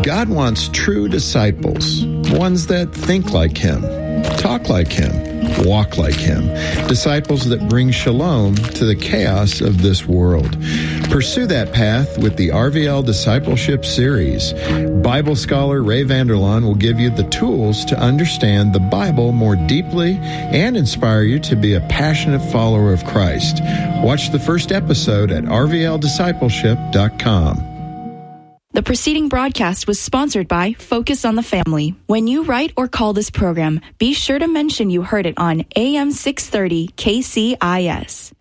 God wants true disciples, ones that think like Him, talk like Him, walk like Him, disciples that bring shalom to the chaos of this world. Pursue that path with the RVL Discipleship Series. Bible scholar Ray Vander Laan will give you the tools to understand the Bible more deeply and inspire you to be a passionate follower of Christ. Watch the first episode at rvldiscipleship.com. The preceding broadcast was sponsored by Focus on the Family. When you write or call this program, be sure to mention you heard it on AM 630 KCIS.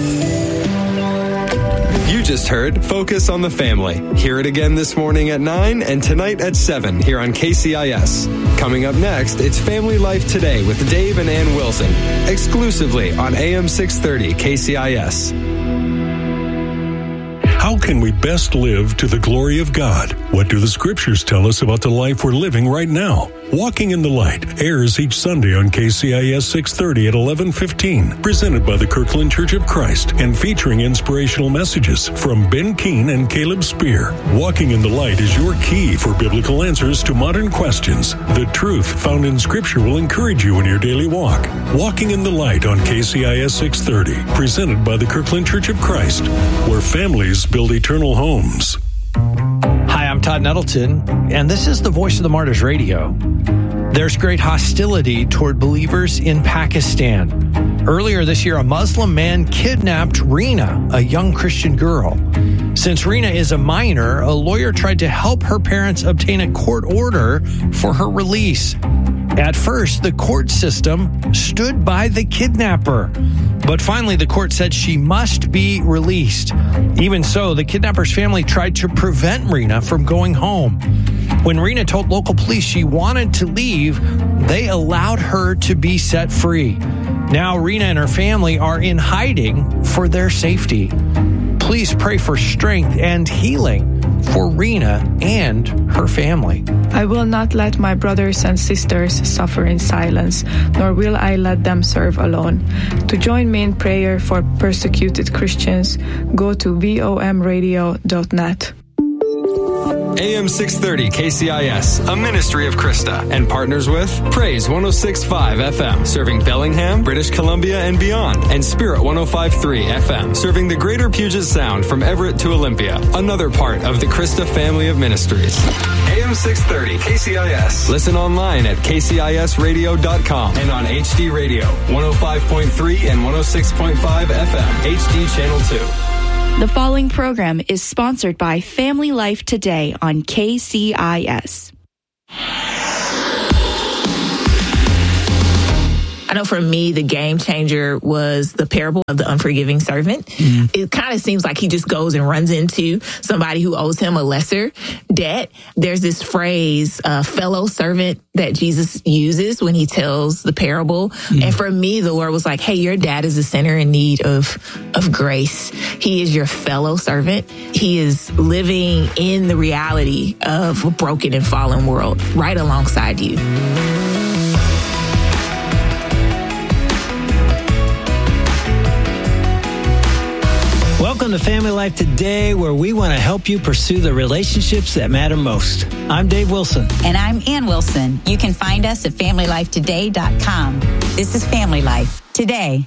You just heard Focus on the Family. Hear it again this morning at 9 and tonight at 7 here on KCIS. Coming up next, it's Family Life Today with Dave and Ann Wilson, exclusively on AM 630 KCIS. How can we best live to the glory of God? What do the scriptures tell us about the life we're living right now? Walking in the Light airs each Sunday on KCIS 630 at 11:15, presented by the Kirkland Church of Christ and featuring inspirational messages from Ben Keene and Caleb Spear. Walking in the Light is your key for biblical answers to modern questions. The truth found in Scripture will encourage you in your daily walk. Walking in the Light on KCIS 630, presented by the Kirkland Church of Christ, where families build eternal homes. Hi, I'm Todd Nettleton, and this is the Voice of the Martyrs Radio. There's great hostility toward believers in Pakistan. Earlier this year, a Muslim man kidnapped Rina, a young Christian girl. Since Rina is a minor, a lawyer tried to help her parents obtain a court order for her release. At first, the court system stood by the kidnapper, but finally the court said she must be released. Even so, the kidnapper's family tried to prevent Rina from going home. When Rina told local police she wanted to leave, they allowed her to be set free. Now Rina and her family are in hiding for their safety. Please pray for strength and healing for Rina and her family. I will not let my brothers and sisters suffer in silence, nor will I let them serve alone. To join me in prayer for persecuted Christians, go to vomradio.net. AM 630 KCIS, a ministry of Krista, and partners with Praise 106.5 FM, serving Bellingham, British Columbia, and beyond, and Spirit 105.3 FM, serving the greater Puget Sound from Everett to Olympia, another part of the Krista family of ministries. AM 630 KCIS. Listen online at kcisradio.com and on HD Radio, 105.3 and 106.5 FM, HD Channel 2. The following program is sponsored by Family Life Today on KCIS. I know for me, the game changer was the parable of the unforgiving servant. It kind of seems like he just goes and runs into somebody who owes him a lesser debt. There's this phrase, fellow servant, that Jesus uses when he tells the parable. And for me, the Lord was like, hey, your dad is a sinner in need of grace. He is your fellow servant. He is living in the reality of a broken and fallen world right alongside you. Welcome to Family Life Today, where we want to help you pursue the relationships that matter most. I'm Dave Wilson. And I'm Ann Wilson. You can find us at FamilyLifeToday.com. This is Family Life Today.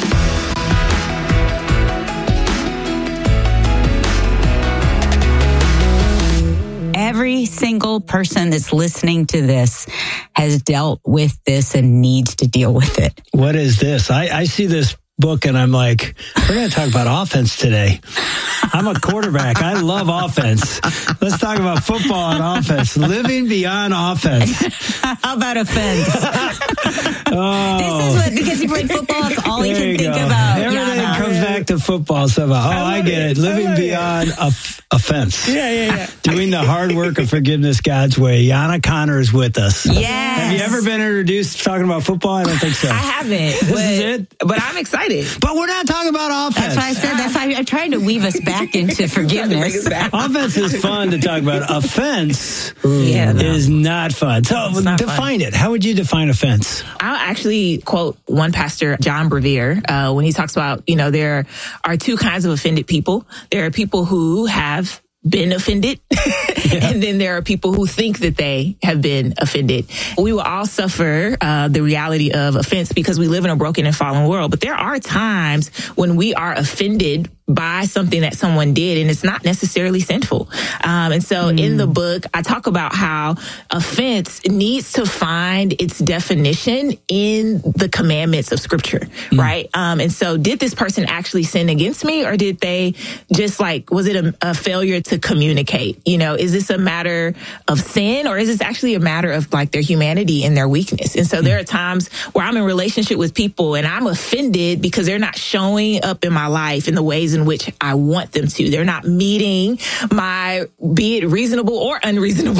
Every single person that's listening to this has dealt with this and needs to deal with it. What is this? I see this book and I'm like, we're going to talk about offense today. I'm a quarterback. I love offense. Let's talk about football and offense. Living beyond offense. How about offense? This is what, because you played football, it's all you can think about. Everything comes back to football somehow. Oh, I get it. Living beyond offense. Yeah. Doing the hard work of forgiveness God's way. Yana Connor is with us. Yes. Have you ever been introduced talking about football? I don't think so. I haven't. This is it? But I'm excited. But we're not talking about offense. That's why I said, that's why I'm trying to weave us back into forgiveness. Offense is fun to talk about. Offense is not fun. So define it. How would you define offense? I'll actually quote one pastor, John Bevere, when he talks about, there are two kinds of offended people. There are people who have been offended And then there are people who think that they have been offended. We will all suffer the reality of offense because we live in a broken and fallen world. But there are times when we are offended by something that someone did, and it's not necessarily sinful. And so in the book, I talk about how offense needs to find its definition in the commandments of Scripture, right? And so did this person actually sin against me, or did they just was it a failure to communicate? Is this a matter of sin, or is this actually a matter of their humanity and their weakness? And so there are times where I'm in relationship with people and I'm offended because they're not showing up in my life in the ways in which I want them to. They're not meeting my, be it reasonable or unreasonable,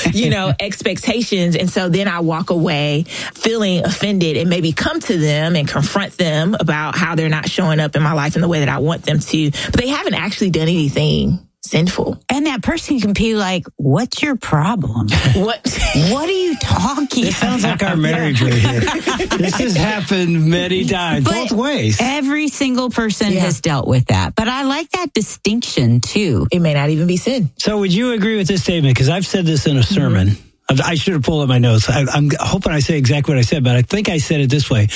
expectations. And so then I walk away feeling offended and maybe come to them and confront them about how they're not showing up in my life in the way that I want them to. But they haven't actually done anything sinful. And that person can be like, what's your problem? What are you talking about? It sounds like our marriage right here. This has happened many times, both ways. Every single person has dealt with that. But I like that distinction, too. It may not even be sin. So would you agree with this statement? Because I've said this in a sermon. I should have pulled up my notes. I'm hoping I say exactly what I said, but I think I said it this way.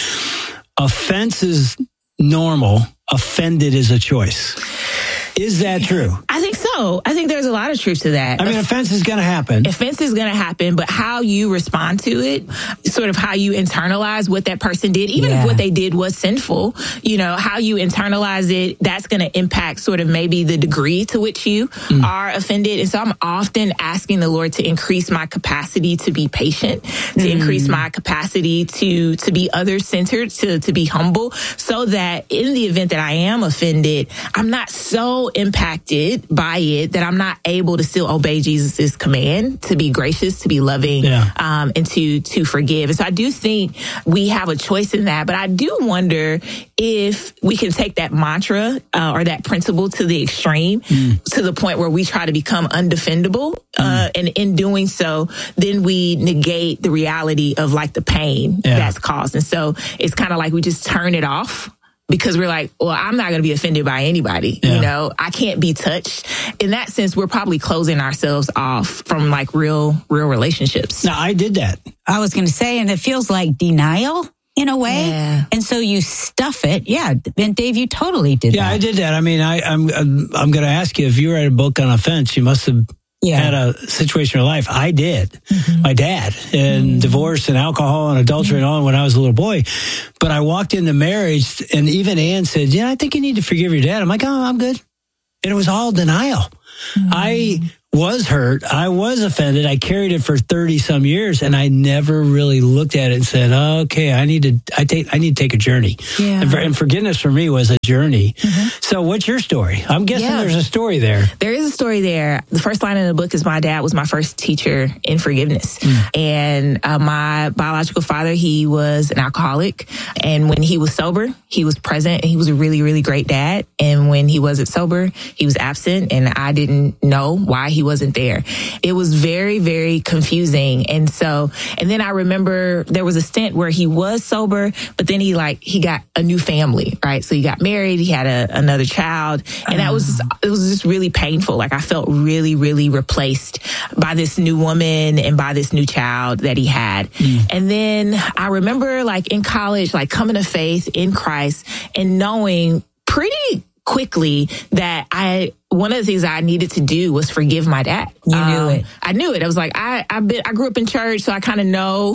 Offense is normal. Offended is a choice. Is that true? I think so. I think there's a lot of truth to that. I mean, offense is going to happen. Offense is going to happen, but how you respond to it, sort of how you internalize what that person did, even if what they did was sinful, how you internalize it, that's going to impact sort of maybe the degree to which you are offended. And so I'm often asking the Lord to increase my capacity to be patient, to increase my capacity to be other-centered, to be humble, so that in the event that I am offended, I'm not so impacted by it that I'm not able to still obey Jesus's command to be gracious, to be loving, and to forgive. And so I do think we have a choice in that, but I do wonder if we can take that mantra or that principle to the extreme, to the point where we try to become undefendable. And in doing so, then we negate the reality of the pain that's caused. And so it's kind of like we just turn it off. Because we're like, well, I'm not going to be offended by anybody. I can't be touched. In that sense, we're probably closing ourselves off from real relationships. Now, I did that. I was going to say, and it feels like denial in a way. Yeah. And so you stuff it. Yeah. And Dave, you totally did that. Yeah, I did that. I mean, I'm going to ask you, if you read a book on offense, you must have had a situation in your life. I did. My dad, and divorce and alcohol and adultery and all when I was a little boy. But I walked into marriage, and even Ann said, I think you need to forgive your dad. I'm like, oh, I'm good. And it was all denial. I was hurt. I was offended. I carried it for 30 some years, and I never really looked at it and said, okay, I need to take a journey. Yeah. And forgiveness for me was a journey. So what's your story? I'm guessing there's a story there. There is a story there. The first line in the book is my dad was my first teacher in forgiveness. And my biological father, he was an alcoholic. And when he was sober, he was present, and he was a really, really great dad. And when he wasn't sober, he was absent, and I didn't know why he wasn't there. It was very, very confusing. And then I remember there was a stint where he was sober, but then he got a new family, right? So he got married, he had another child, and it was just really painful. I felt really, really replaced by this new woman and by this new child that he had. And then I remember in college, coming to faith in Christ and knowing pretty quickly that one of the things I needed to do was forgive my dad. You knew it. I knew it. I was like, I grew up in church, so I kind of know,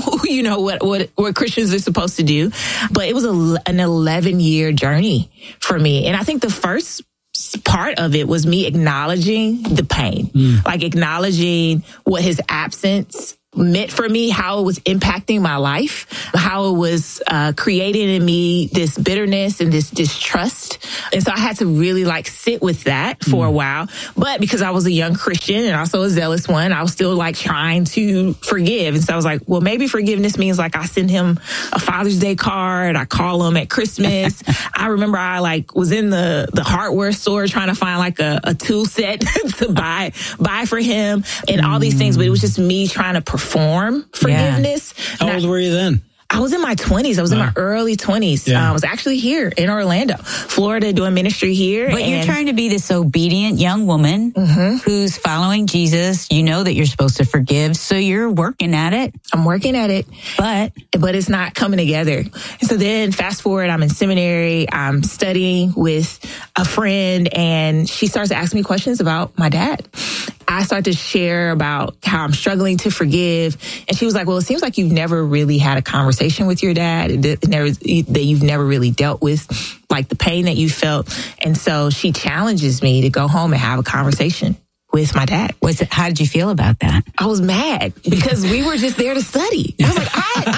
what Christians are supposed to do. But it was an 11-year journey for me. And I think the first part of it was me acknowledging the pain, acknowledging what his absence meant for me, how it was impacting my life, how it was creating in me this bitterness and this distrust. And so I had to really sit with that for a while. But because I was a young Christian and also a zealous one, I was still trying to forgive. And so I was like, well, maybe forgiveness means I send him a Father's Day card. I call him at Christmas. I remember I was in the hardware store trying to find a tool set to buy for him and all these things. But it was just me trying to perform forgiveness. How old were you then? I was in my 20s. I was in my early 20s. Yeah. I was actually here in Orlando, Florida, doing ministry here. But you're trying to be this obedient young woman who's following Jesus. You know that you're supposed to forgive, so you're working at it. I'm working at it, but it's not coming together. And so then fast forward, I'm in seminary. I'm studying with a friend, and she starts to ask me questions about my dad. I start to share about how I'm struggling to forgive. And she was like, well, it seems like you've never really had a conversation with your dad, that you've never really dealt with like the pain that you felt. And so she challenges me to go home and have a conversation with my dad. How did you feel about that? I was mad because we were just there to study. I was like,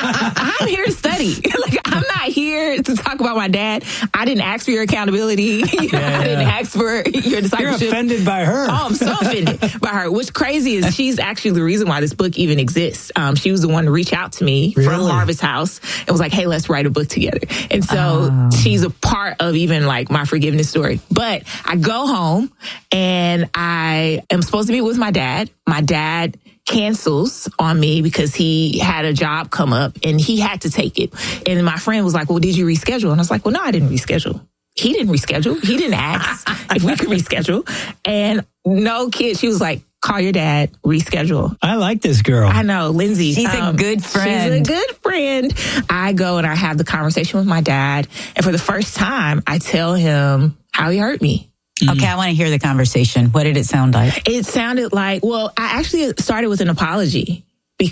I'm here to study. Like, I'm not here to talk about my dad. I didn't ask for your accountability. I didn't ask for your discipleship. You're offended by her. Oh, I'm so offended by her. What's crazy is she's actually the reason why this book even exists. She was the one to reach out to me from Harvest House and was like, hey, let's write a book together. And so she's a part of even like my forgiveness story. But I go home and I am supposed to be with my dad. My dad cancels on me because he had a job come up and he had to take it. And my friend was like, well, did you reschedule? And I was like, well, no, I didn't reschedule. He didn't reschedule. He didn't ask if we could reschedule. And no kid, she was like, call your dad, reschedule. I like this girl. I know, Lindsay. She's a good friend. She's a good friend. I go and I have the conversation with my dad. And for the first time, I tell him how he hurt me. Okay, I want to hear the conversation. What did it sound like? It sounded like, well, I actually started with an apology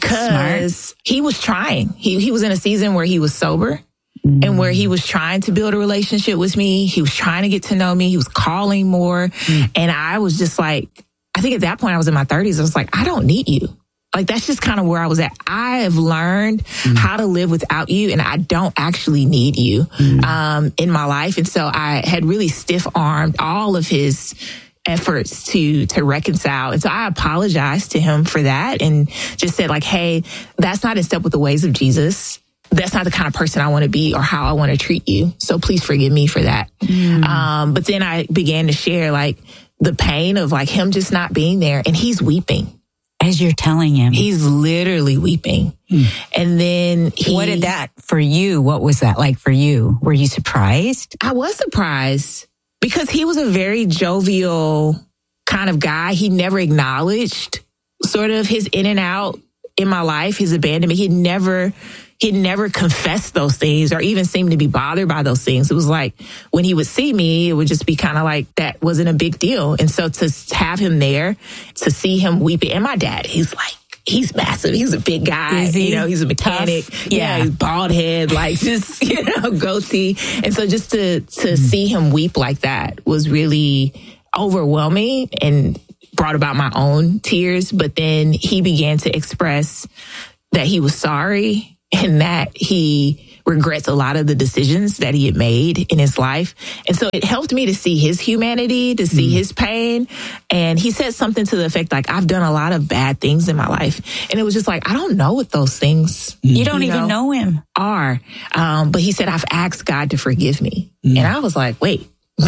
because he was trying. He was in a season where he was sober and where he was trying to build a relationship with me. He was trying to get to know me. He was calling more. And I was just like, I think at that point I was in my 30s. I was like, I don't need you. Like, that's just kind of where I was at. I have learned how to live without you, and I don't actually need you in my life. And so I had really stiff-armed all of his efforts to reconcile. And so I apologized to him for that and just said, like, hey, that's not in step with the ways of Jesus. That's not the kind of person I want to be or how I want to treat you. So please forgive me for that. But then I began to share, like, the pain of, like, him just not being there, and he's weeping. As you're telling him. He's literally weeping. And then what did that for you? What was that like for you? Were you surprised? I was surprised because he was a very jovial kind of guy. He never acknowledged sort of his in and out in my life, his abandonment. He'd never confessed those things or even seemed to be bothered by those things. It was like when he would see me, it would just be kind of like that wasn't a big deal. And so to have him there, to see him weeping, and my dad, he's massive. He's a big guy. Is he? You know, he's a mechanic. Yeah, he's bald head, like just, goatee. And so just to see him weep like that was really overwhelming and brought about my own tears. But then he began to express that he was sorry and that he regrets a lot of the decisions that he had made in his life. And so it helped me to see his humanity, to see his pain. And he said something to the effect, like, I've done a lot of bad things in my life. And it was just like, I don't know what those things you don't even know him are. But he said, I've asked God to forgive me. And I was like, wait.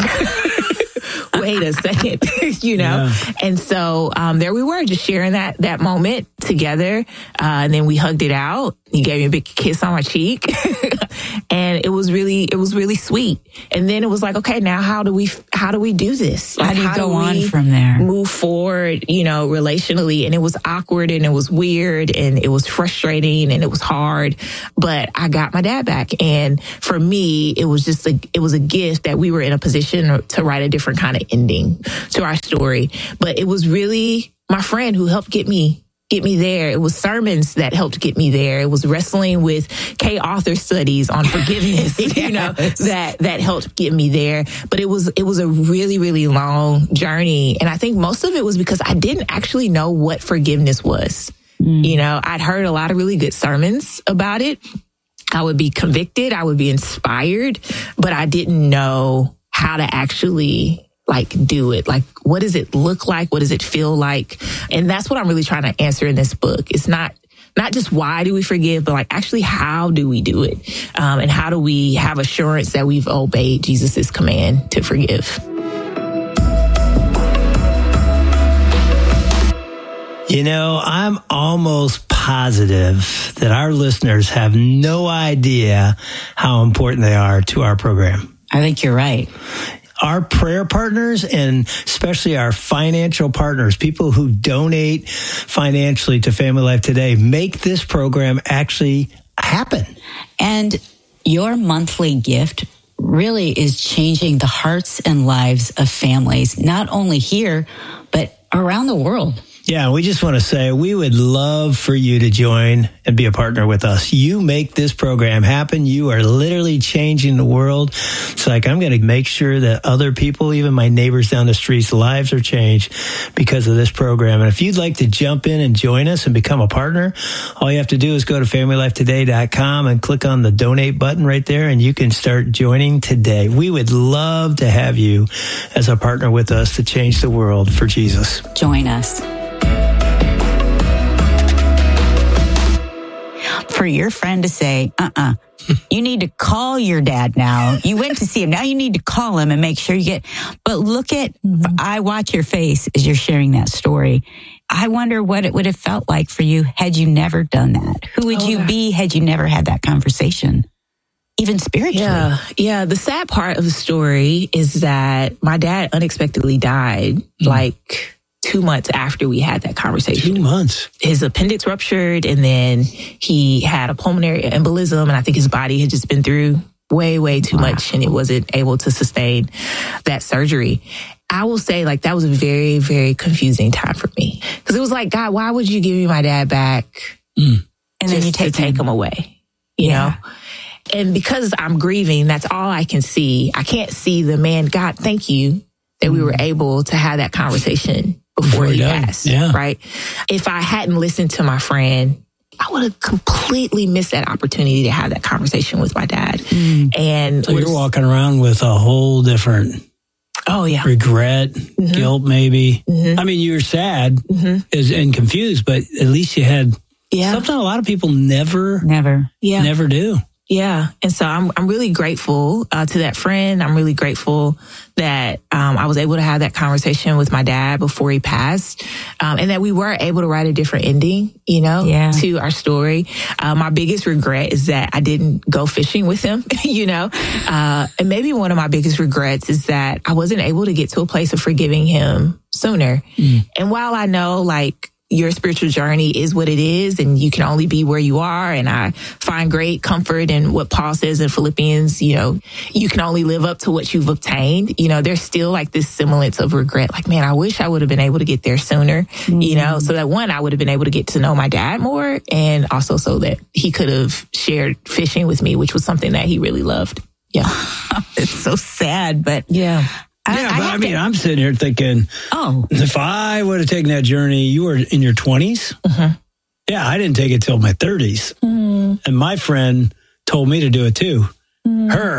Wait a second, And so there we were, just sharing that moment together. And then we hugged it out. He gave me a big kiss on my cheek. And it was really sweet. And then it was like, okay, now how do we do this? Like, how do you go on from there? Move forward, relationally. And it was awkward and it was weird and it was frustrating and it was hard. But I got my dad back. And for me, it was a gift that we were in a position to write a different kind of ending to our story. But it was really my friend who helped get me there. It was sermons that helped get me there. It was wrestling with K author studies on forgiveness, that helped get me there. But it was a really, really long journey. And I think most of it was because I didn't actually know what forgiveness was. I'd heard a lot of really good sermons about it. I would be convicted. I would be inspired, but I didn't know how to actually do it. Like, what does it look like? What does it feel like? And that's what I'm really trying to answer in this book. It's not just why do we forgive, but actually how do we do it? And how do we have assurance that we've obeyed Jesus's command to forgive? You know, I'm almost positive that our listeners have no idea how important they are to our program. I think you're right. Our prayer partners, and especially our financial partners, people who donate financially to Family Life Today, make this program actually happen. And your monthly gift really is changing the hearts and lives of families, not only here, but around the world. Yeah, we just want to say we would love for you to join and be a partner with us. You make this program happen. You are literally changing the world. It's like, I'm going to make sure that other people, even my neighbors down the streets, lives are changed because of this program. And if you'd like to jump in and join us and become a partner, all you have to do is go to FamilyLifeToday.com and click on the donate button right there, and you can start joining today. We would love to have you as a partner with us to change the world for Jesus. Join us. For your friend to say, you need to call your dad now. You went to see him. Now you need to call him and make sure you get, but look at, I watch your face as you're sharing that story. I wonder what it would have felt like for you had you never done that. Who would you be had you never had that conversation? Even spiritually. Yeah. The sad part of the story is that my dad unexpectedly died, like 2 months after we had that conversation. 2 months. His appendix ruptured, and then he had a pulmonary embolism, and I think his body had just been through way too much, and it wasn't able to sustain that surgery. I will say, like, that was a very, very confusing time for me. Because it was like, God, why would you give me my dad back and then you take him away? You know? And because I'm grieving, that's all I can see. I can't see the man, God, thank you that we were able to have that conversation before he passed, right? If I hadn't listened to my friend, I would have completely missed that opportunity to have that conversation with my dad. And so you're walking around with a whole different regret, guilt, maybe. I mean, you were sad and confused, but at least you had something a lot of people never do. Yeah. And so I'm really grateful to that friend. I'm really grateful that I was able to have that conversation with my dad before he passed, and that we were able to write a different ending, to our story. My biggest regret is that I didn't go fishing with him, and maybe one of my biggest regrets is that I wasn't able to get to a place of forgiving him sooner. And while I know, like, your spiritual journey is what it is, and you can only be where you are. And I find great comfort in what Paul says in Philippians, you can only live up to what you've obtained. There's still like this semblance of regret. Like, man, I wish I would have been able to get there sooner, so that one, I would have been able to get to know my dad more, and also so that he could have shared fishing with me, which was something that he really loved. Yeah. It's so sad, but I'm sitting here thinking, if I would have taken that journey, you were in your 20s? Yeah, I didn't take it till my 30s. And my friend told me to do it too. Her.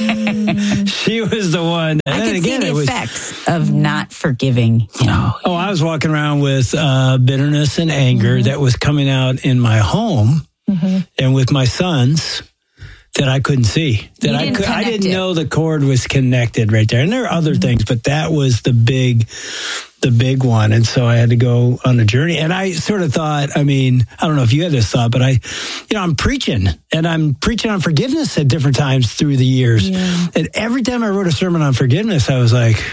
She was the one. And I could see the effects of not forgiving. I was walking around with bitterness and anger that was coming out in my home and with my sons that I couldn't see. That I didn't know the cord was connected right there. And there are other things, but that was the big one. And so I had to go on a journey. And I sort of thought, I don't know if you had this thought, but I'm preaching, and I'm preaching on forgiveness at different times through the years. Yeah. And every time I wrote a sermon on forgiveness, I was like,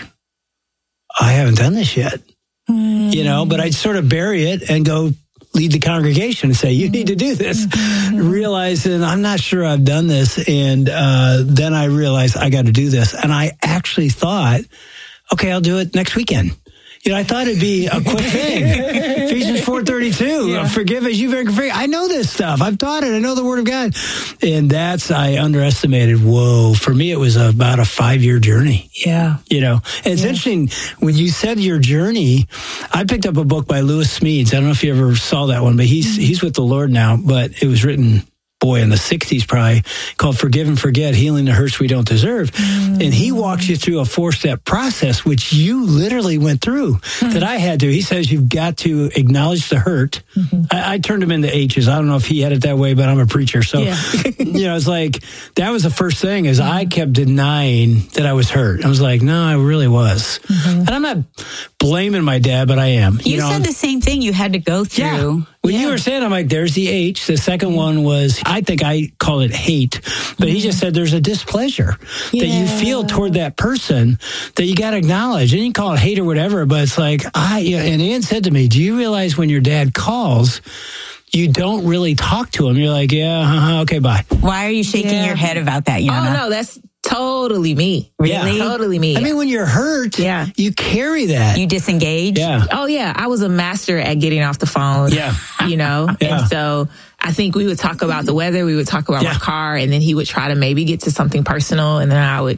I haven't done this yet. But I'd sort of bury it and go lead the congregation and say, you need to do this. Realizing I'm not sure I've done this. And then I realized I got to do this. And I actually thought, okay, I'll do it next weekend. I thought it'd be a quick thing. Ephesians 4:32, forgive as you've been forgiven. I know this stuff. I've taught it. I know the Word of God. And I underestimated. Whoa. For me, it was about a 5-year journey. Yeah. And it's interesting, when you said your journey, I picked up a book by Lewis Smedes. I don't know if you ever saw that one, but he's with the Lord now, but it was written in the 60s probably, called Forgive and Forget, Healing the Hurts We Don't Deserve. And he walks you through a 4-step process, which you literally went through, that I had to. He says you've got to acknowledge the hurt. I turned him into H's. I don't know if he had it that way, but I'm a preacher. So, it's like, that was the first thing, is I kept denying that I was hurt. I was like, no, I really was. And I'm not blaming my dad, but I am. You said the same thing you had to go through. Yeah. When you were saying, I'm like, there's the H. The second one was, I think I call it hate, but he just said there's a displeasure that you feel toward that person that you got to acknowledge. And you can call it hate or whatever, but it's like, and Ann said to me, do you realize when your dad calls, you don't really talk to him? You're like, okay, bye. Why are you shaking your head about that, Yana? Oh, no, that's totally me. Really? Yeah, totally me. I mean, when you're hurt, you carry that. You disengage? Yeah. Oh, yeah. I was a master at getting off the phone. Yeah. And so I think we would talk about the weather. We would talk about my car, and then he would try to maybe get to something personal. And then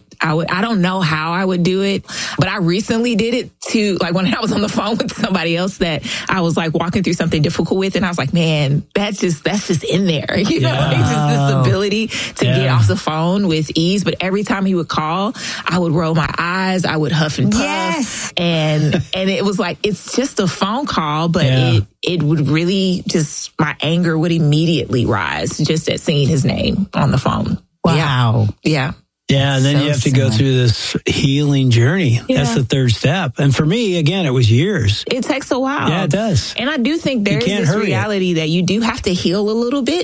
I don't know how I would do it, but I recently did it to, like, when I was on the phone with somebody else that I was like walking through something difficult with. And I was like, man, that's just in there. It's just this ability to get off the phone with ease. But every time he would call, I would roll my eyes. I would huff and puff. Yes. And it was like, it's just a phone call, but it would really just, my anger would immediately rise just at seeing his name on the phone. Wow. Yeah. Yeah, and then you have to go through this healing journey. Yeah. That's the third step. And for me, again, it was years. It takes a while. Yeah, it does. And I do think there is this reality that you do have to heal a little bit,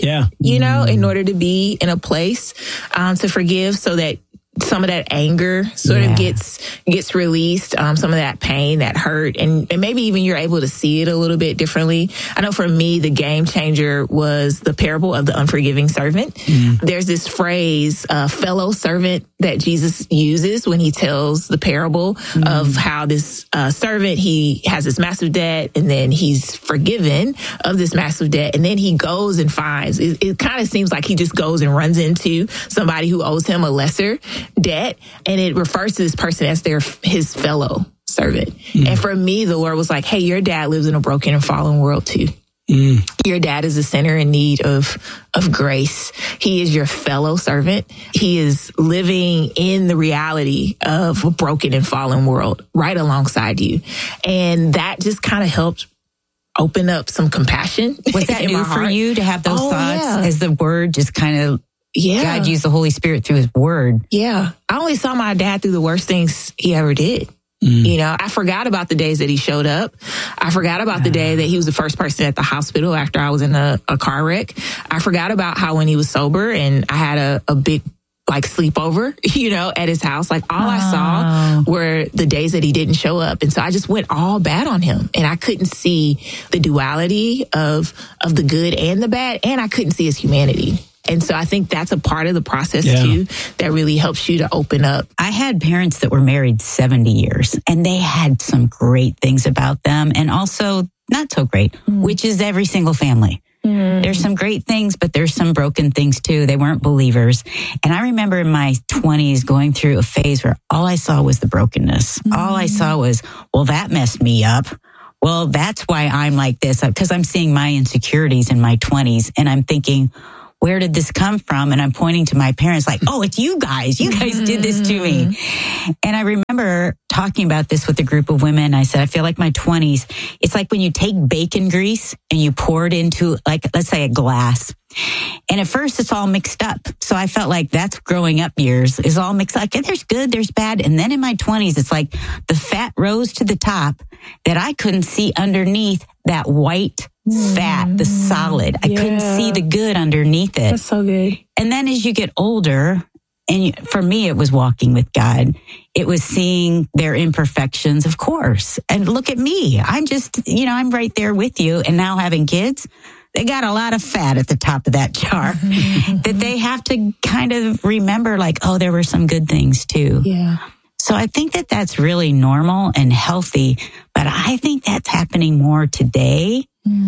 in order to be in a place to forgive, so that some of that anger sort of gets released, some of that pain, that hurt, and maybe even you're able to see it a little bit differently. I know for me, the game changer was the parable of the unforgiving servant. There's this phrase, fellow servant, that Jesus uses when he tells the parable of how this servant, he has this massive debt, and then he's forgiven of this massive debt, and then he goes and finds, it kind of seems like he just goes and runs into somebody who owes him a lesser debt, and it refers to this person as his fellow servant. And for me, the Lord was like, hey, your dad lives in a broken and fallen world too. Your dad is a sinner in need of grace. He is your fellow servant. He is living in the reality of a broken and fallen world right alongside you. And that just kind of helped open up some compassion. Was that new for you to have those thoughts as the word just kind of, God used the Holy Spirit through his word? Yeah. I only saw my dad through the worst things he ever did. I forgot about the days that he showed up. I forgot about the day that he was the first person at the hospital after I was in a car wreck. I forgot about how when he was sober and I had a big sleepover, at his house. All I saw were the days that he didn't show up. And so I just went all bad on him. And I couldn't see the duality of the good and the bad. And I couldn't see his humanity. And so I think that's a part of the process too, that really helps you to open up. I had parents that were married 70 years, and they had some great things about them, and also not so great, which is every single family. There's some great things, but there's some broken things too. They weren't believers. And I remember in my 20s going through a phase where all I saw was the brokenness. All I saw was, well, that messed me up. Well, that's why I'm like this, because I'm seeing my insecurities in my 20s, and I'm thinking, where did this come from? And I'm pointing to my parents like, oh, it's you guys. You guys did this to me. And I remember talking about this with a group of women. I said, I feel like my 20s, it's like when you take bacon grease and you pour it into, let's say a glass. And at first it's all mixed up. So I felt like that's growing up years is all mixed up. There's good, there's bad. And then in my 20s, it's like the fat rose to the top that I couldn't see underneath that white fat, the solid. I couldn't see the good underneath it. That's so good. And then as you get older, and for me, it was walking with God. It was seeing their imperfections, of course. And look at me. I'm just, I'm right there with you. And now having kids, they got a lot of fat at the top of that jar that they have to kind of remember there were some good things too. Yeah. So I think that that's really normal and healthy, but I think that's happening more today.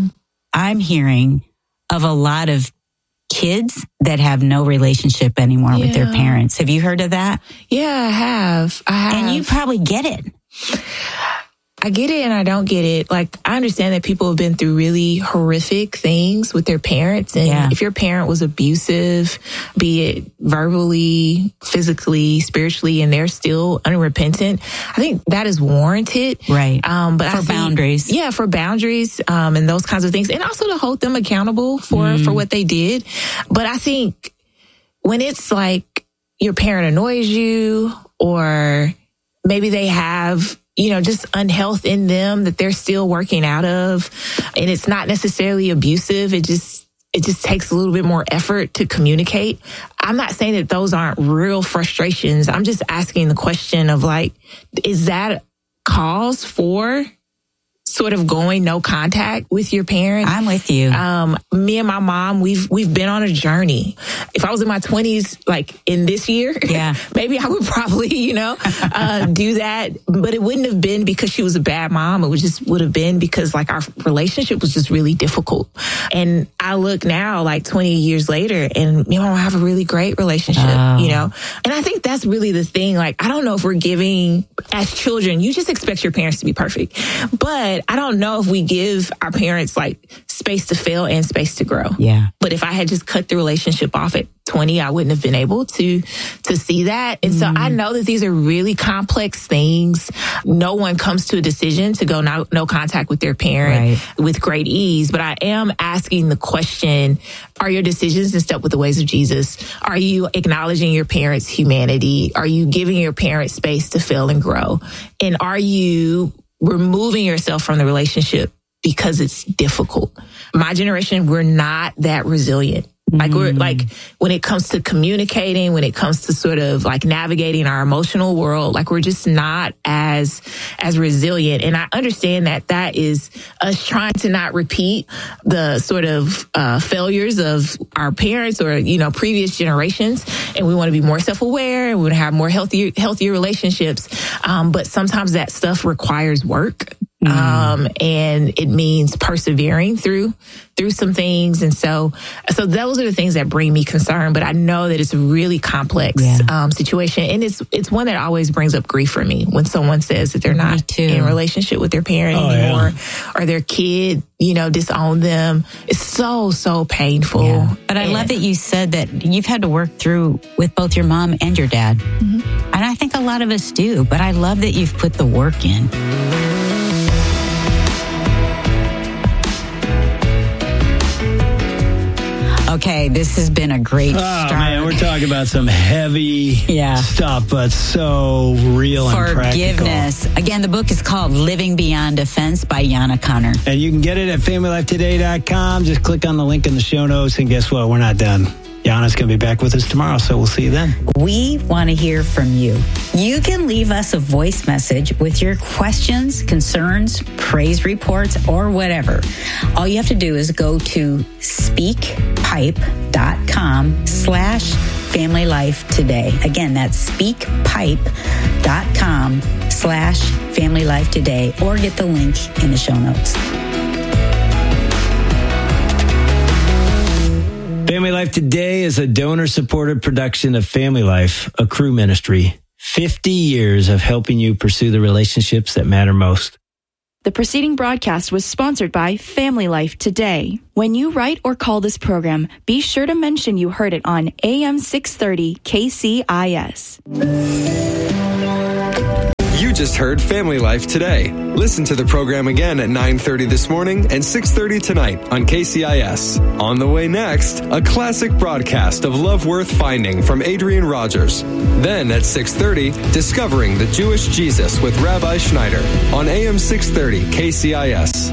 I'm hearing of a lot of kids that have no relationship anymore with their parents. Have you heard of that? Yeah, I have. And you probably get it. I get it and I don't get it. Like, I understand that people have been through really horrific things with their parents. And if your parent was abusive, be it verbally, physically, spiritually, and they're still unrepentant, I think that is warranted. Right. But for boundaries. Yeah, for boundaries, and those kinds of things. And also to hold them accountable for what they did. But I think when it's like your parent annoys you, or maybe they have, just unhealth in them that they're still working out of, and it's not necessarily abusive. It just takes a little bit more effort to communicate. I'm not saying that those aren't real frustrations. I'm just asking the question of, like, is that cause for sort of going no contact with your parent? I'm with you. Me and my mom, we've been on a journey. If I was in my 20s, like in this year, maybe I would probably, do that. But it wouldn't have been because she was a bad mom. It would have been because, like, our relationship was just really difficult. And I look now, like 20 years later, and me and my mom have a really great relationship, And I think that's really the thing. Like, I don't know if we're giving, as children, you just expect your parents to be perfect. But I don't know if we give our parents, like, space to fail and space to grow. Yeah. But if I had just cut the relationship off at 20, I wouldn't have been able to see that. And so I know that these are really complex things. No one comes to a decision to go no contact with their parent with great ease. But I am asking the question, are your decisions in step with the ways of Jesus? Are you acknowledging your parents' humanity? Are you giving your parents space to fail and grow? And are you removing yourself from the relationship because it's difficult? My generation, we're not that resilient. Like, we're like, when it comes to communicating, when it comes to sort of like navigating our emotional world, like, we're just not as resilient. And I understand that is us trying to not repeat the sort of failures of our parents or, previous generations. And we want to be more self-aware, and we want to have more healthier relationships. But sometimes that stuff requires work. And it means persevering through some things. And so those are the things that bring me concern, but I know that it's a really complex situation. And it's one that always brings up grief for me when someone says that they're not in a relationship with their parent anymore, or their kid, disowned them. It's so, so painful. Yeah. But I love that you said that you've had to work through with both your mom and your dad. And I think a lot of us do, but I love that you've put the work in. Okay, this has been a great start. Man, we're talking about some heavy stuff, but so real and practical. Forgiveness. Again, the book is called Living Beyond Offense by Yana Connor. And you can get it at FamilyLifeToday.com. Just click on the link in the show notes, and guess what? We're not done. Yana's going to be back with us tomorrow, so we'll see you then. We want to hear from you. You can leave us a voice message with your questions, concerns, praise reports, or whatever. All you have to do is go to speakpipe.com/FamilyLifeToday. Again, that's speakpipe.com/FamilyLifeToday, or get the link in the show notes. Family Life Today is a donor-supported production of Family Life, a Cru ministry. 50 years of helping you pursue the relationships that matter most. The preceding broadcast was sponsored by Family Life Today. When you write or call this program, be sure to mention you heard it on AM 630 KCIS. You just heard Family Life Today. Listen to the program again at 9:30 this morning and 6:30 tonight on KCIS. On the way next, a classic broadcast of Love Worth Finding from Adrian Rogers. Then at 6:30, Discovering the Jewish Jesus with Rabbi Schneider on AM 630 KCIS.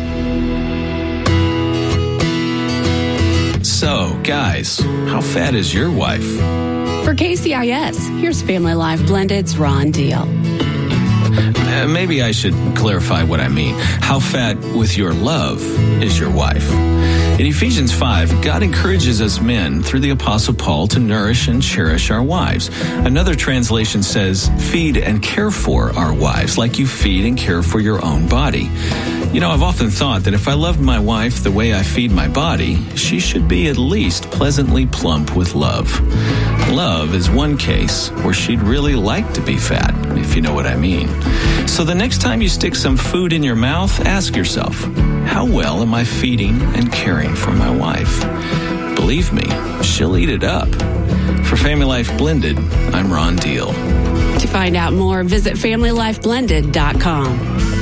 So, guys, how fat is your wife? For KCIS, here's Family Life Blended's Ron Deal. Maybe I should clarify what I mean. How fat with your love is your wife? In Ephesians 5, God encourages us men through the Apostle Paul to nourish and cherish our wives. Another translation says, feed and care for our wives like you feed and care for your own body. You know, I've often thought that if I loved my wife the way I feed my body, she should be at least pleasantly plump with love. Love is one case where she'd really like to be fat, if you know what I mean. So the next time you stick some food in your mouth, ask yourself, how well am I feeding and caring for my wife? Believe me, she'll eat it up. For Family Life Blended, I'm Ron Deal. To find out more, visit FamilyLifeBlended.com.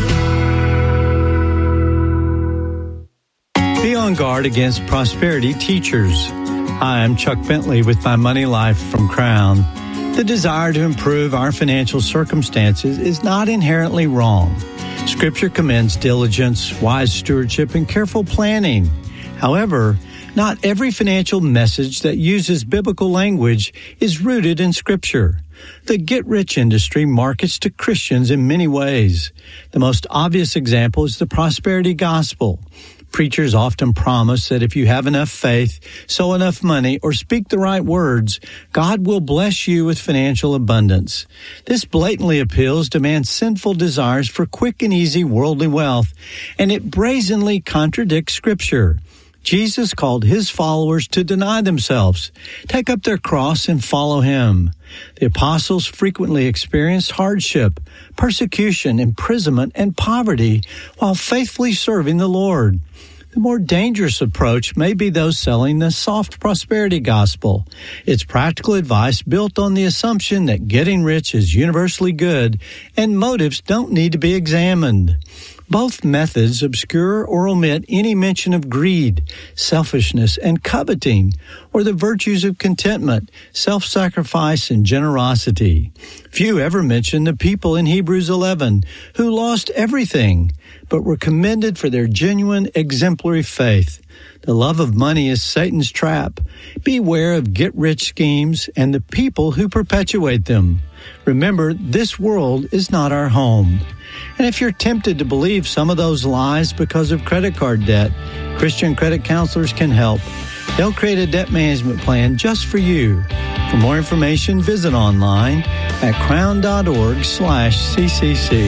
Be on guard against prosperity teachers. Hi, I'm Chuck Bentley with My Money Life from Crown. The desire to improve our financial circumstances is not inherently wrong. Scripture commends diligence, wise stewardship, and careful planning. However, not every financial message that uses biblical language is rooted in Scripture. The get-rich industry markets to Christians in many ways. The most obvious example is the prosperity gospel. Preachers often promise that if you have enough faith, sow enough money, or speak the right words, God will bless you with financial abundance. This blatantly appeals to man's sinful desires for quick and easy worldly wealth, and it brazenly contradicts Scripture. Jesus called his followers to deny themselves, take up their cross, and follow him. The apostles frequently experienced hardship, persecution, imprisonment, and poverty while faithfully serving the Lord. The more dangerous approach may be those selling the soft prosperity gospel. It's practical advice built on the assumption that getting rich is universally good and motives don't need to be examined. Both methods obscure or omit any mention of greed, selfishness, and coveting, or the virtues of contentment, self-sacrifice, and generosity. Few ever mention the people in Hebrews 11 who lost everything, but were commended for their genuine, exemplary faith. The love of money is Satan's trap. Beware of get-rich schemes and the people who perpetuate them. Remember, this world is not our home. And if you're tempted to believe some of those lies because of credit card debt, Christian credit counselors can help. They'll create a debt management plan just for you. For more information, visit online at crown.org/CCC.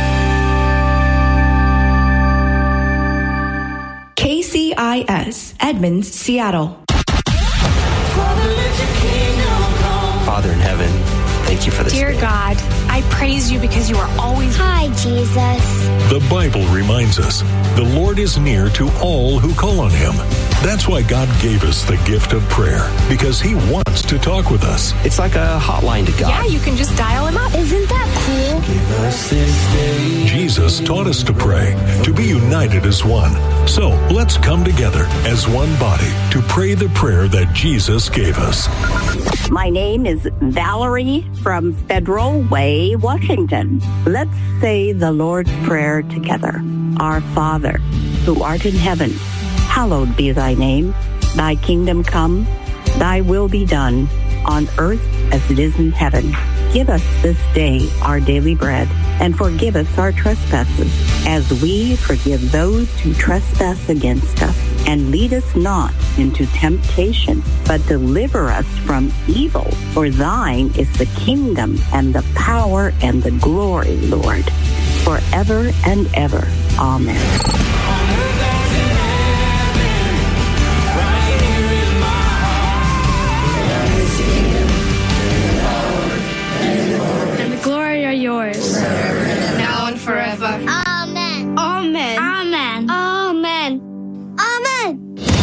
KCIS, Edmonds, Seattle. Father in heaven, thank you for this. Dear God, I praise you because you are always... Hi, Jesus. The Bible reminds us the Lord is near to all who call on him. That's why God gave us the gift of prayer, because he wants to talk with us. It's like a hotline to God. Yeah, you can just dial him up. Isn't that cool? Give us this day. Jesus taught us to pray, to be united as one. So let's come together as one body to pray the prayer that Jesus gave us. My name is Valerie from Federal Way, Washington. Let's say the Lord's Prayer together. Our Father, who art in heaven, hallowed be thy name. Thy kingdom come, thy will be done, on earth as it is in heaven. Give us this day our daily bread, and forgive us our trespasses, as we forgive those who trespass against us. And lead us not into temptation, but deliver us from evil. For thine is the kingdom, and the power, and the glory, Lord, forever and ever. Amen. Yours. Now and forever. Amen. Amen. Amen. Amen. Amen.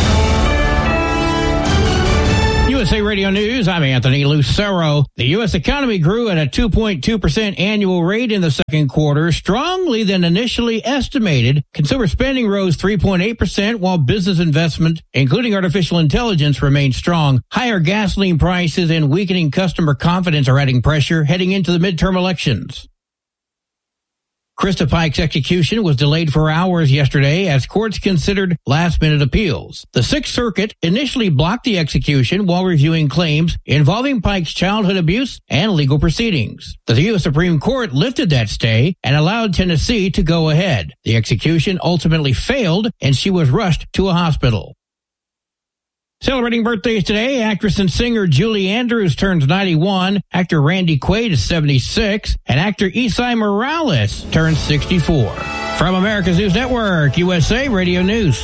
USA Radio News, I'm Anthony Lucero. The U.S. economy grew at a 2.2% annual rate in the second quarter, strongly than initially estimated. Consumer spending rose 3.8%, while business investment, including artificial intelligence, remained strong. Higher gasoline prices and weakening customer confidence are adding pressure heading into the midterm elections. Krista Pike's execution was delayed for hours yesterday as courts considered last-minute appeals. The Sixth Circuit initially blocked the execution while reviewing claims involving Pike's childhood abuse and legal proceedings. The U.S. Supreme Court lifted that stay and allowed Tennessee to go ahead. The execution ultimately failed, and she was rushed to a hospital. Celebrating birthdays today, actress and singer Julie Andrews turns 91, actor Randy Quaid is 76, and actor Esai Morales turns 64. From America's News Network, USA Radio News.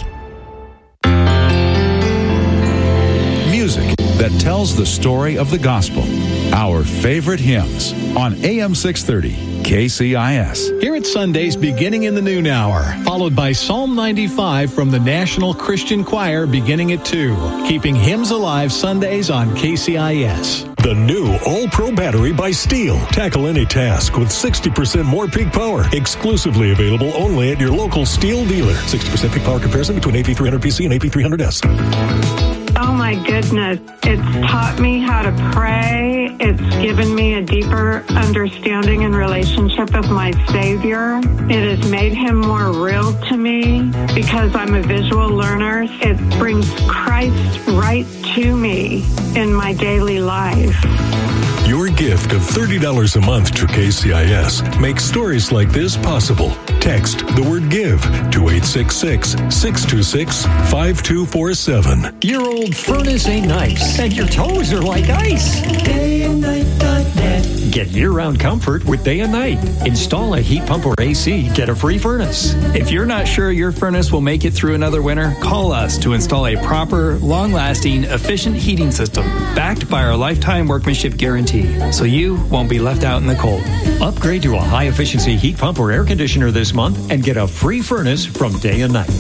Music that tells the story of the gospel. Our favorite hymns on AM 630 KCIS. Here at Sundays, beginning in the noon hour, followed by Psalm 95 from the National Christian Choir beginning at 2. Keeping hymns alive Sundays on KCIS. The new All-Pro battery by Steel. Tackle any task with 60% more peak power. Exclusively available only at your local Steel dealer. 60% peak power comparison between AP300PC and AP300S. Oh my goodness. It's taught me how to pray. It's given me a deeper understanding and relationship with my Savior. It has made him more real to me because I'm a visual learner. It brings Christ right to me in my daily life. Your gift of $30 a month to KCIS makes stories like this possible. Text the word GIVE to 866-626-5247. Your old furnace ain't nice, and your toes are like ice. DayandNight.net. Get year-round comfort with Day and Night. Install a heat pump or AC, get a free furnace. If you're not sure your furnace will make it through another winter, call us to install a proper, long-lasting, efficient heating system backed by our lifetime workmanship guarantee, so you won't be left out in the cold. Upgrade to a high-efficiency heat pump or air conditioner this month and get a free furnace from Day and Night.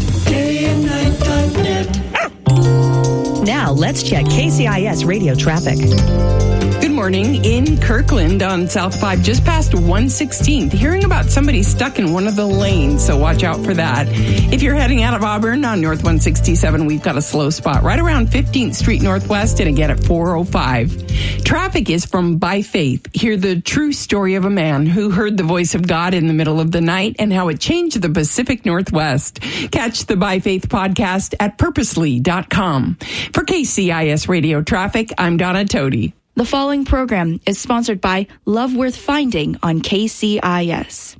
DayandNight.net. Now, let's check KCIS radio traffic. Good morning. In Kirkland on South 5, just past 116th, hearing about somebody stuck in one of the lanes, so watch out for that. If you're heading out of Auburn on North 167, we've got a slow spot right around 15th Street Northwest and again at 405. Traffic is from By Faith. Hear the true story of a man who heard the voice of God in the middle of the night and how it changed the Pacific Northwest. Catch the By Faith podcast at purposely.com. For KCIS Radio Traffic, I'm Donna Tody. The following program is sponsored by Love Worth Finding on KCIS.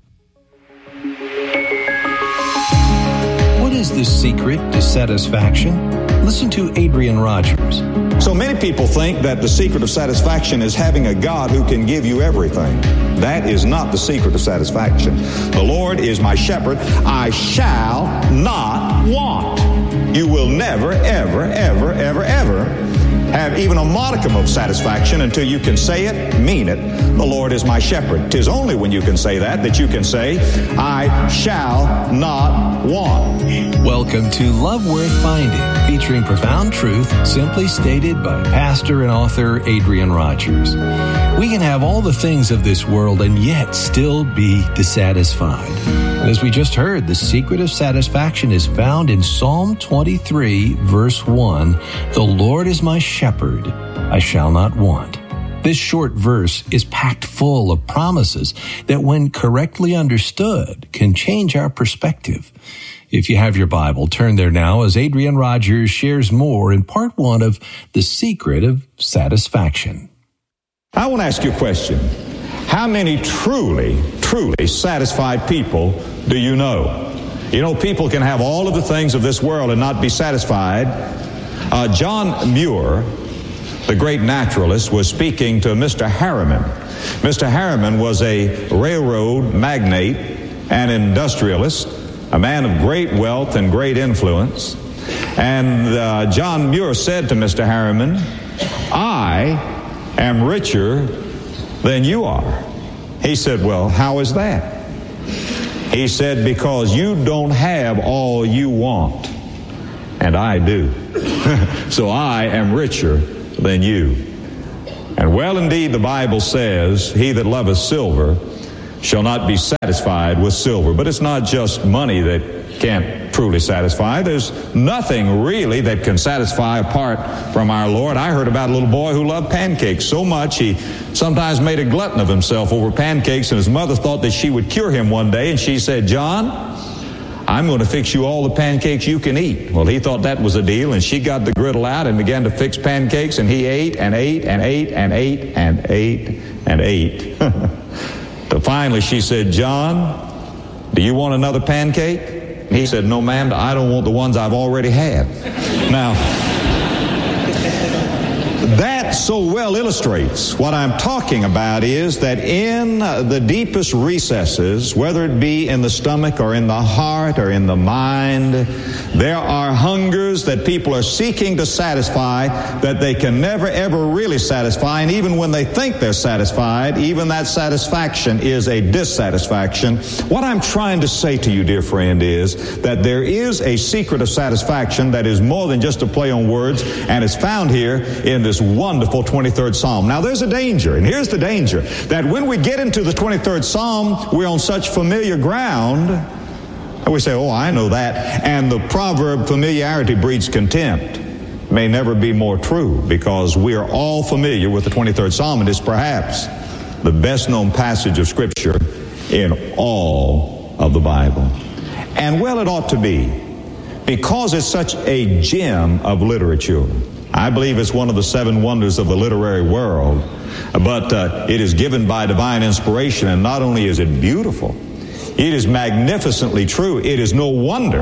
What is the secret to satisfaction? Listen to Adrian Rogers. So many people think that the secret of satisfaction is having a God who can give you everything. That is not the secret of satisfaction. The Lord is my shepherd. I shall not want. You will never, ever, ever, ever, ever have even a modicum of satisfaction until you can say it, mean it. The Lord is my shepherd. 'Tis only when you can say that you can say, I shall not want. Welcome to Love Worth Finding, featuring profound truth simply stated by pastor and author Adrian Rogers. We can have all the things of this world and yet still be dissatisfied. As we just heard, the secret of satisfaction is found in Psalm 23, verse 1. The Lord is my shepherd, I shall not want. This short verse is packed full of promises that, when correctly understood, can change our perspective. If you have your Bible, turn there now as Adrian Rogers shares more in part 1 of The Secret of Satisfaction. I want to ask you a question. How many truly satisfied people do you know? You know, people can have all of the things of this world and not be satisfied. John Muir, the great naturalist, was speaking to Mr. Harriman. Mr. Harriman was a railroad magnate and industrialist, a man of great wealth and great influence. And John Muir said to Mr. Harriman, I am richer than you are. He said, well, how is that? He said, because you don't have all you want, and I do. So I am richer than you. And well, indeed, the Bible says, he that loveth silver shall not be satisfied with silver. But it's not just money that can't truly satisfy. There's nothing really that can satisfy apart from our Lord. I heard about a little boy who loved pancakes so much he sometimes made a glutton of himself over pancakes, and his mother thought that she would cure him one day, and she said, John, I'm going to fix you all the pancakes you can eat. Well, he thought that was a deal, and she got the griddle out and began to fix pancakes, and he ate and ate and ate and ate and ate and ate. So finally she said, John, do you want another pancake? He said, no, ma'am, I don't want the ones I've already had. Now, That so well illustrates what I'm talking about is that in the deepest recesses, whether it be in the stomach or in the heart or in the mind, there are hungers that people are seeking to satisfy that they can never ever really satisfy. And even when they think they're satisfied, even that satisfaction is a dissatisfaction. What I'm trying to say to you, dear friend, is that there is a secret of satisfaction that is more than just a play on words, and it's found here in this wonderful 23rd Psalm. Now, there's a danger, and here's the danger, that when we get into the 23rd Psalm, we're on such familiar ground, and we say, oh, I know that, and the proverb, familiarity breeds contempt, may never be more true, because we are all familiar with the 23rd Psalm, and it's perhaps the best-known passage of Scripture in all of the Bible. And well, it ought to be, because it's such a gem of literature. I believe it's one of the 7 wonders of the literary world, but it is given by divine inspiration, and not only is it beautiful, it is magnificently true. It is no wonder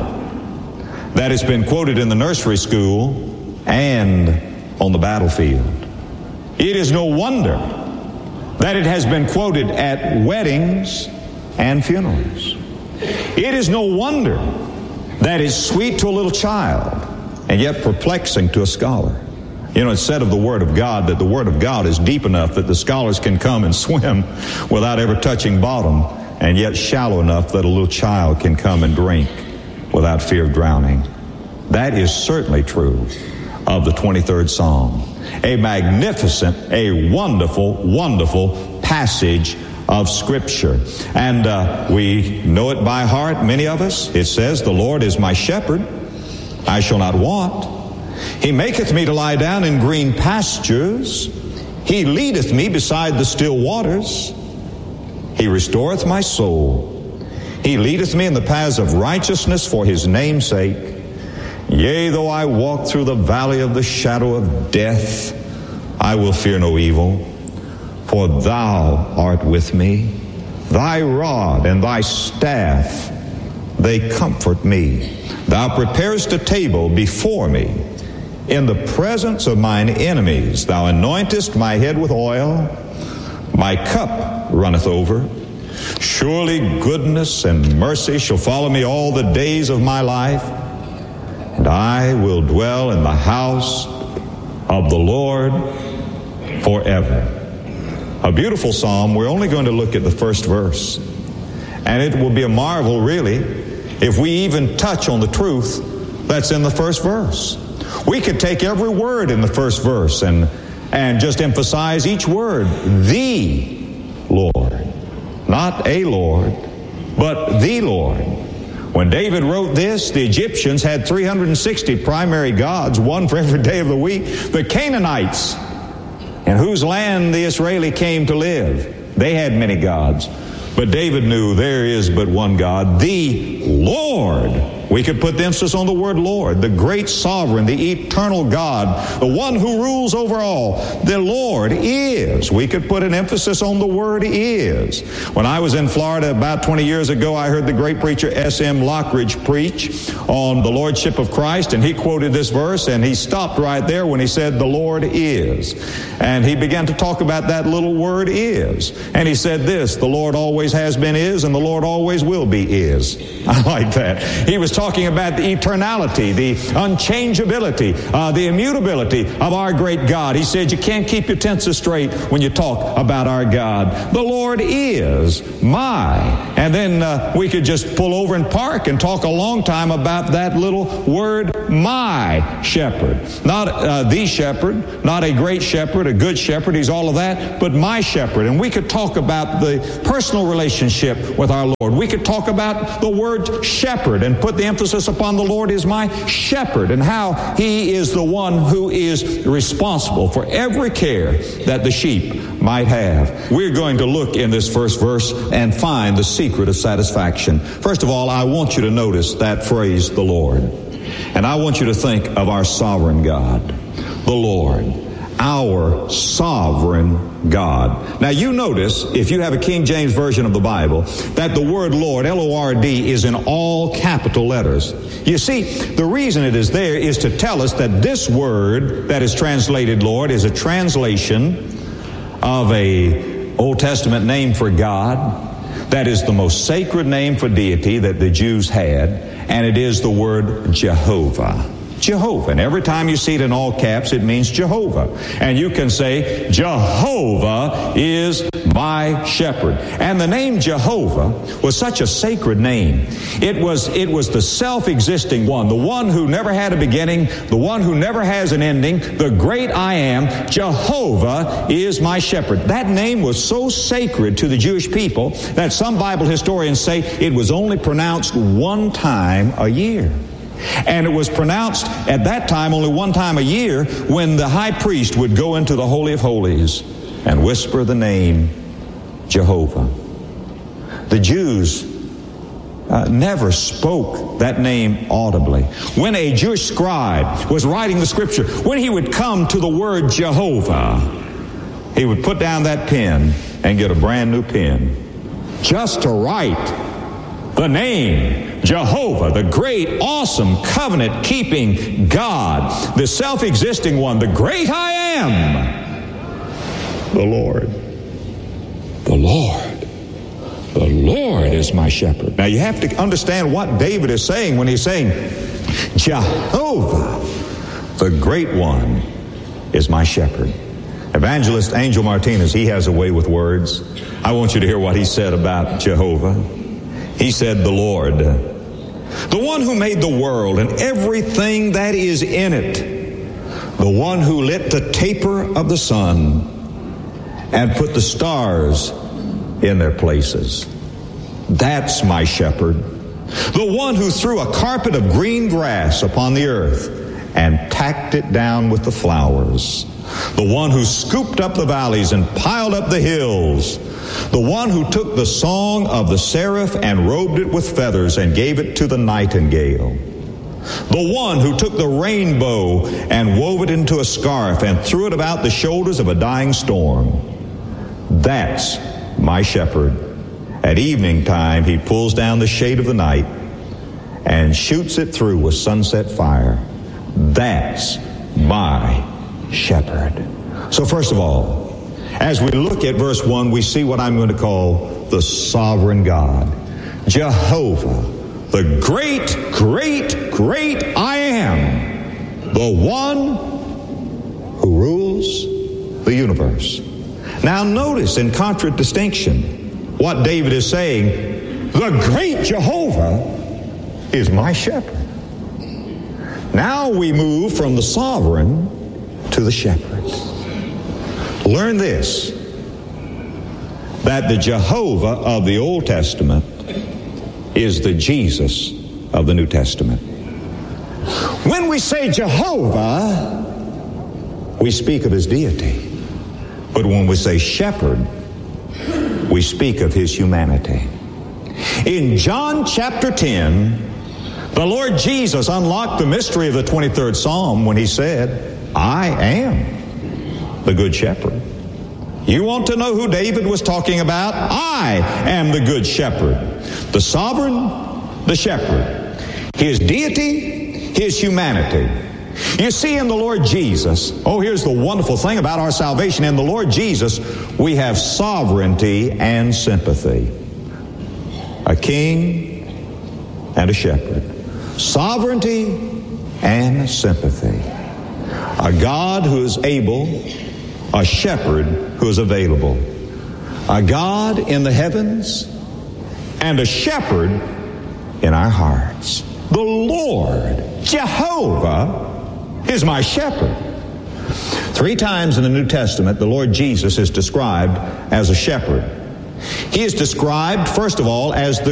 that it's been quoted in the nursery school and on the battlefield. It is no wonder that it has been quoted at weddings and funerals. It is no wonder that it's sweet to a little child and yet perplexing to a scholar. You know, it's said of the Word of God that the Word of God is deep enough that the scholars can come and swim without ever touching bottom, and yet shallow enough that a little child can come and drink without fear of drowning. That is certainly true of the 23rd Psalm. A magnificent, a wonderful, wonderful passage of Scripture. And we know it by heart, many of us. It says, the Lord is my shepherd, I shall not want. He maketh me to lie down in green pastures. He leadeth me beside the still waters. He restoreth my soul. He leadeth me in the paths of righteousness for his name's sake. Yea, though I walk through the valley of the shadow of death, I will fear no evil, for thou art with me. Thy rod and thy staff, they comfort me. Thou preparest a table before me in the presence of mine enemies. Thou anointest my head with oil. My cup runneth over. Surely goodness and mercy shall follow me all the days of my life, and I will dwell in the house of the Lord forever. A beautiful psalm. We're only going to look at the first verse, and it will be a marvel, really, if we even touch on the truth that's in the first verse. We could take every word in the first verse and just emphasize each word. The Lord. Not a Lord, but the Lord. When David wrote this, the Egyptians had 360 primary gods, one for every day of the week. The Canaanites, in whose land the Israeli came to live, they had many gods. But David knew there is but one God, the Lord. We could put the emphasis on the word Lord, the great sovereign, the eternal God, the one who rules over all. The Lord is. We could put an emphasis on the word is. When I was in Florida about 20 years ago, I heard the great preacher S.M. Lockridge preach on the Lordship of Christ, and he quoted this verse, and he stopped right there when he said, the Lord is. And he began to talk about that little word is. And he said this, the Lord always has been is, and the Lord always will be is. I like that. He was talking about the eternality, the unchangeability, the immutability of our great God. He said you can't keep your tenses straight when you talk about our God. The Lord is my. And then we could just pull over and park and talk a long time about that little word, my shepherd. Not the shepherd, not a great shepherd, a good shepherd, he's all of that, but my shepherd. And we could talk about the personal relationship with our Lord. We could talk about the word shepherd and put the emphasis upon the Lord is my shepherd and how he is the one who is responsible for every care that the sheep might have. We're going to look in this first verse and find the secret of satisfaction. First of all, I want you to notice that phrase, the Lord. And I want you to think of our sovereign God, the Lord. our sovereign God. Now you notice, if you have a King James Version of the Bible, that the word Lord, L-O-R-D, is in all capital letters. You see, the reason it is there is to tell us that this word that is translated Lord is a translation of a Old Testament name for God that is the most sacred name for deity that the Jews had, and it is the word Jehovah. Jehovah. And every time you see it in all caps, it means Jehovah. And you can say, Jehovah is my shepherd. And the name Jehovah was such a sacred name. It was the self-existing one, the one who never had a beginning, the one who never has an ending, the great I am. Jehovah is my shepherd. That name was so sacred to the Jewish people that some Bible historians say it was only pronounced one time a year. And it was pronounced at that time only one time a year when the high priest would go into the Holy of Holies and whisper the name Jehovah. The Jews never spoke that name audibly. When a Jewish scribe was writing the scripture, when he would come to the word Jehovah, he would put down that pen and get a brand new pen just to write the name Jehovah, the great, awesome, covenant-keeping God, the self-existing one, the great I am, the Lord. The Lord. The Lord is my shepherd. Now you have to understand what David is saying when he's saying, Jehovah, the great one, is my shepherd. Evangelist Angel Martinez, he has a way with words. I want you to hear what he said about Jehovah. He said, the Lord, the one who made the world and everything that is in it, the one who lit the taper of the sun and put the stars in their places. That's my shepherd. The one who threw a carpet of green grass upon the earth and tacked it down with the flowers. The one who scooped up the valleys and piled up the hills. The one who took the song of the seraph and robed it with feathers and gave it to the nightingale. The one who took the rainbow and wove it into a scarf and threw it about the shoulders of a dying storm. That's my shepherd. At evening time, he pulls down the shade of the night and shoots it through with sunset fire. That's my shepherd. So first of all, as we look at verse 1, we see what I'm going to call the sovereign God. Jehovah, the great, great, great I am, the one who rules the universe. Now notice in contradistinction what David is saying, the great Jehovah is my shepherd. Now we move from the sovereign to the shepherd. Learn this, that the Jehovah of the Old Testament is the Jesus of the New Testament. When we say Jehovah, we speak of his deity. But when we say shepherd, we speak of his humanity. In John chapter 10, the Lord Jesus unlocked the mystery of the 23rd Psalm when he said, I am the good shepherd. You want to know who David was talking about? I am the good shepherd. The sovereign, the shepherd. His deity, his humanity. You see, in the Lord Jesus, here's the wonderful thing about our salvation. In the Lord Jesus, we have sovereignty and sympathy. A king and a shepherd. Sovereignty and sympathy. A God who is able, a shepherd who is available. A God in the heavens and a shepherd in our hearts. The Lord, Jehovah, is my shepherd. 3 times in the New Testament, the Lord Jesus is described as a shepherd. He is described, first of all, as the